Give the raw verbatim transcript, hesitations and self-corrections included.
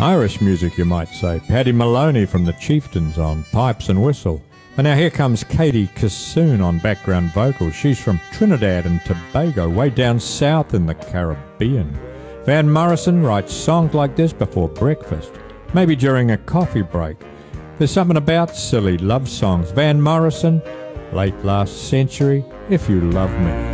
Irish music, you might say. Paddy Maloney from the Chieftains on pipes and whistle. And now here comes Katie Kissoon on background vocals. She's from Trinidad and Tobago, way down south in the Caribbean. Van Morrison writes songs like this before breakfast, maybe during a coffee break. There's something about silly love songs. Van Morrison, late last century, If You Love Me.